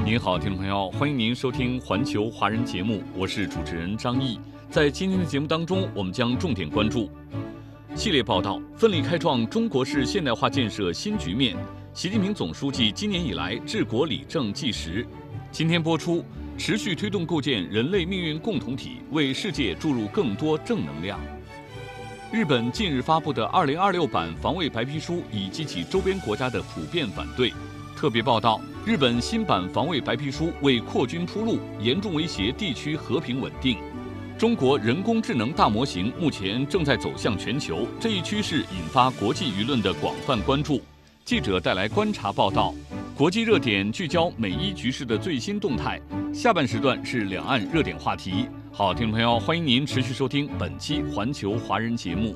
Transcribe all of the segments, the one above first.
您好，听众朋友，欢迎您收听环球华人节目，我是主持人张毅。在今天的节目当中，我们将重点关注系列报道：奋力开创中国式现代化建设新局面，习近平总书记今年以来治国理政纪实。今天播出，持续推动构建人类命运共同体，为世界注入更多正能量。日本近日发布的2026版防卫白皮书已激起周边国家的普遍反对。特别报道，日本新版防卫白皮书为扩军铺路，严重威胁地区和平稳定。中国人工智能大模型目前正在走向全球，这一趋势引发国际舆论的广泛关注。记者带来观察报道，国际热点聚焦美伊局势的最新动态。下半时段是两岸热点话题。好，听众朋友，欢迎您持续收听本期环球华人节目。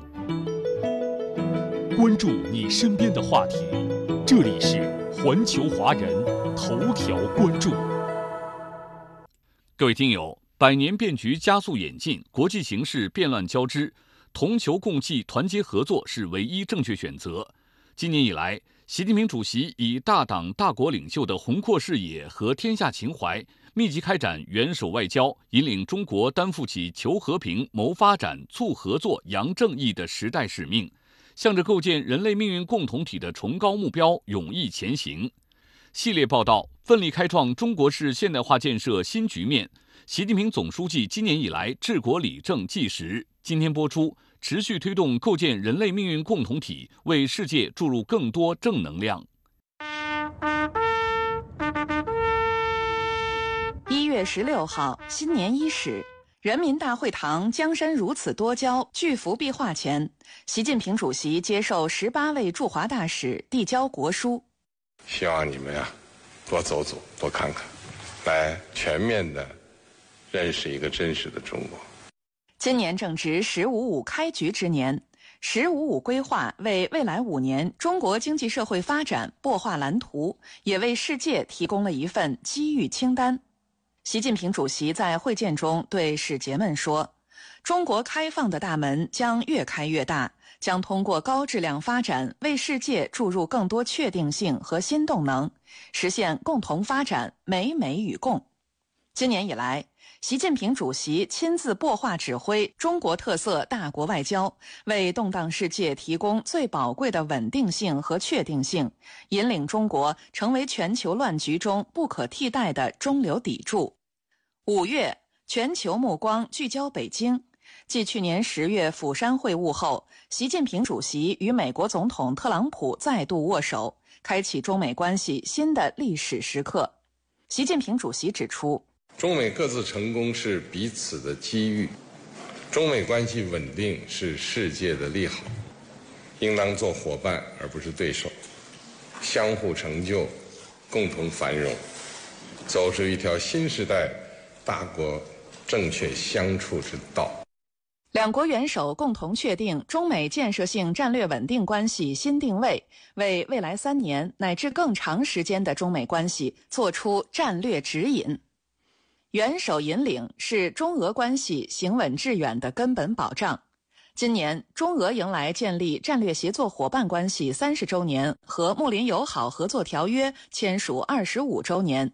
关注你身边的话题，这里是环球华人头条关注。 各位听友，百年变局加速演进，国际形势变乱交织，同求共济、团结合作是唯一正确选择。今年以来，习近平主席以大党大国领袖的宏阔视野和天下情怀，密集开展元首外交，引领中国担负起求和平、谋发展、促合作、扬正义的时代使命，向着构建人类命运共同体的崇高目标勇毅前行。系列报道：奋力开创中国式现代化建设新局面，习近平总书记今年以来治国理政纪实。今天播出，持续推动构建人类命运共同体，为世界注入更多正能量。 1月16号，新年伊始，人民大会堂江山如此多娇巨幅壁画前，习近平主席接受18位驻华大使递交国书。 希望你们多走走，多看看，来全面的认识一个真实的中国。 今年正值“十五五”开局之年，“十五五”规划为未来5年中国经济社会发展擘画蓝图，也为世界提供了一份机遇清单。习近平主席在会见中对使节们说，中国开放的大门将越开越大，将通过高质量发展为世界注入更多确定性和新动能，实现共同发展、美美与共。今年以来，习近平主席亲自擘画指挥中国特色大国外交，为动荡世界提供最宝贵的稳定性和确定性，引领中国成为全球乱局中不可替代的中流砥柱。5月，全球目光聚焦北京。继去年10月釜山会晤后，习近平主席与美国总统特朗普再度握手，开启中美关系新的历史时刻。习近平主席指出， 中美各自成功是彼此的机遇，中美关系稳定是世界的利好，应当做伙伴而不是对手，相互成就，共同繁荣，走出一条新时代大国正确相处之道。 两国元首共同确定中美建设性战略稳定关系新定位，为未来3年乃至更长时间的中美关系作出战略指引。元首引领是中俄关系行稳致远的根本保障。今年，中俄迎来建立战略协作伙伴关系30周年和睦邻友好合作条约签署25周年。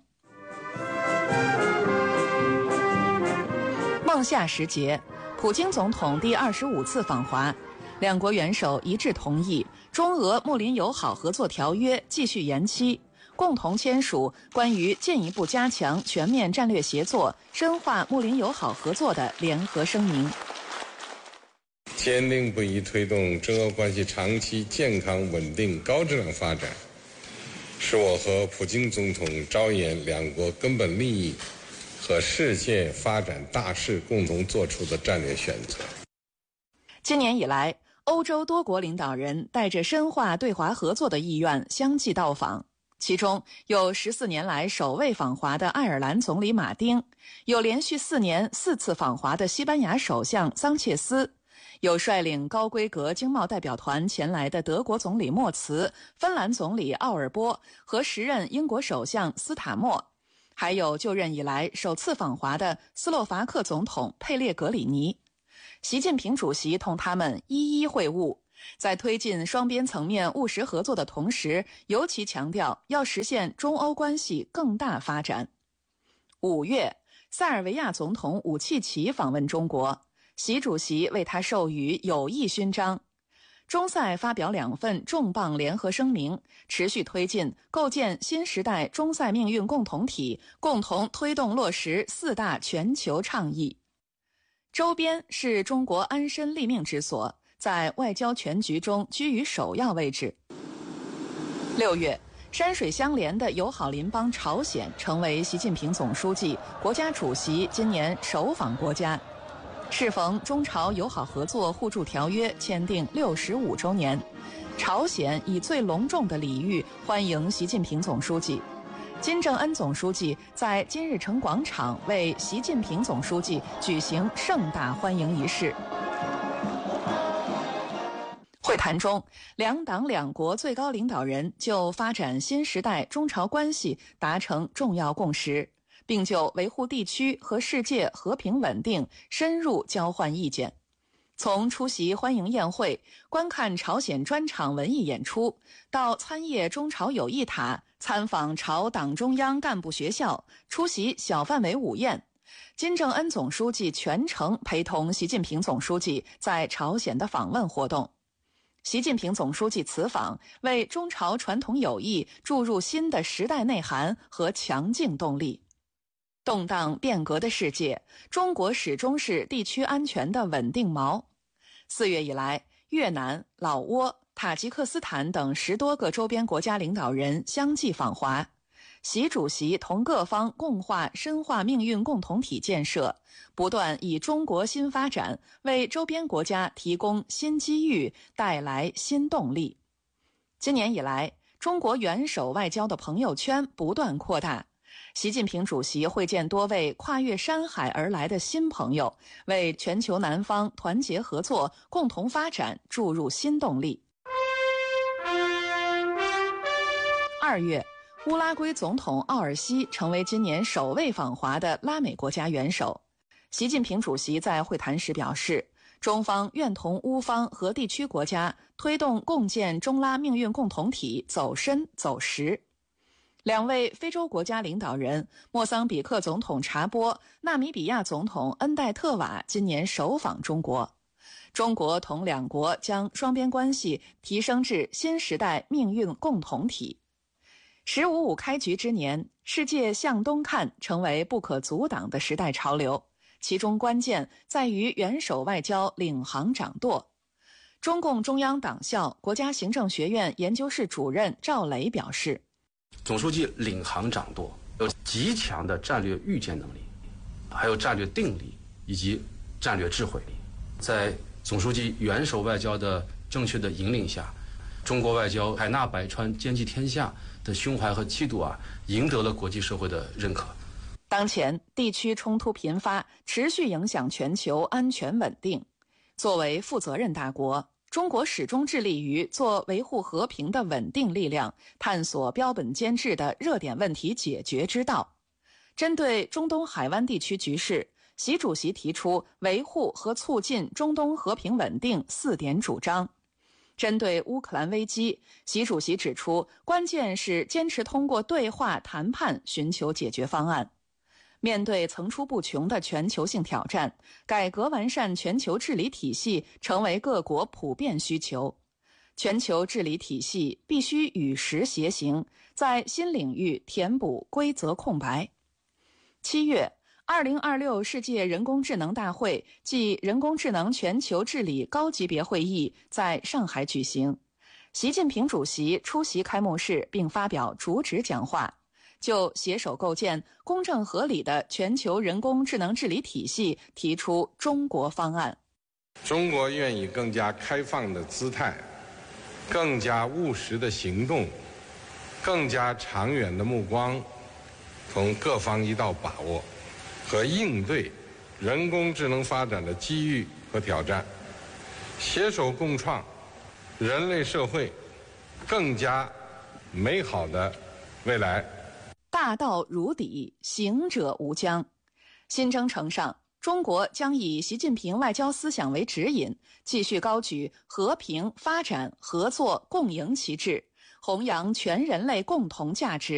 孟夏时节，普京总统第25次访华，两国元首一致同意中俄睦邻友好合作条约继续延期，共同签署关于进一步加强全面战略协作、深化睦邻友好合作的联合声明。 坚定不移推动中俄关系长期健康稳定高质量发展，是我和普京总统着眼两国根本利益和世界发展大势共同做出的战略选择。 今年以来，欧洲多国领导人带着深化对华合作的意愿相继到访，其中有14年来首位访华的爱尔兰总理马丁，有连续4年4次访华的西班牙首相桑切斯，有率领高规格经贸代表团前来的德国总理默茨、芬兰总理奥尔波和时任英国首相斯塔默，还有就任以来首次访华的斯洛伐克总统佩列格里尼。习近平主席同他们一一会晤， 在推进双边层面务实合作的同时，尤其强调要实现中欧关系更大发展。5月，塞尔维亚总统武契奇访问中国，习主席为他授予友谊勋章。中塞发表2份重磅联合声明，持续推进构建新时代中塞命运共同体，共同推动落实4大全球倡议。周边是中国安身立命之所，在外交全局中居于首要位置。6月，山水相连的友好邻邦朝鲜成为习近平总书记、国家主席今年首访国家。适逢中朝友好合作互助条约签订65周年，朝鲜以最隆重的礼遇欢迎习近平总书记。金正恩总书记在金日成广场为习近平总书记举行盛大欢迎仪式。会谈中，两党两国最高领导人就发展新时代中朝关系达成重要共识，并就维护地区和世界和平稳定深入交换意见。从出席欢迎宴会、观看朝鲜专场文艺演出，到参谒中朝友谊塔、参访朝党中央干部学校、出席小范围午宴，金正恩总书记全程陪同习近平总书记在朝鲜的访问活动。习近平总书记此访为中朝传统友谊注入新的时代内涵和强劲动力。动荡变革的世界，中国始终是地区安全的稳定锚。4月以来，越南、老挝、塔吉克斯坦等10多个周边国家领导人相继访华。习主席同各方共话深化命运共同体建设，不断以中国新发展为周边国家提供新机遇，带来新动力。今年以来，中国元首外交的朋友圈不断扩大。习近平主席会见多位跨越山海而来的新朋友，为全球南方团结合作、共同发展注入新动力。2月，乌拉圭总统奥尔西成为今年首位访华的拉美国家元首。习近平主席在会谈时表示，中方愿同乌方和地区国家推动共建中拉命运共同体走深走实。2位非洲国家领导人，莫桑比克总统查波、纳米比亚总统恩戴特瓦今年首访中国。中国同两国将双边关系提升至新时代命运共同体。“15+5”开局之年，世界向东看成为不可阻挡的时代潮流，其中关键在于元首外交领航掌舵。中共中央党校国家行政学院研究室主任赵雷表示， 总书记领航掌舵，有极强的战略预见能力，还有战略定力以及战略智慧。在总书记元首外交的正确的引领下，中国外交海纳百川、兼济天下的胸怀和气度赢得了国际社会的认可。 当前地区冲突频发，持续影响全球安全稳定。作为负责任大国，中国始终致力于做维护和平的稳定力量，探索标本兼治的热点问题解决之道。针对中东海湾地区局势，习主席提出维护和促进中东和平稳定4点主张。针对乌克兰危机，习主席指出，关键是坚持通过对话谈判寻求解决方案。面对层出不穷的全球性挑战，改革完善全球治理体系成为各国普遍需求。全球治理体系必须与时偕行，在新领域填补规则空白。7月，2026世界人工智能大会暨人工智能全球治理高级别会议在上海举行，习近平主席出席开幕式并发表主旨讲话，就携手构建公正合理的全球人工智能治理体系提出中国方案。 中国愿以更加开放的姿态、更加务实的行动、更加长远的目光，同各方一道把握和应对人工智能发展的机遇和挑战，携手共创人类社会更加美好的未来。 大道如砥，行者无疆。新征程上， 中国将以习近平外交思想为指引，继续高举和平、发展、合作、共赢旗帜，弘扬全人类共同价值。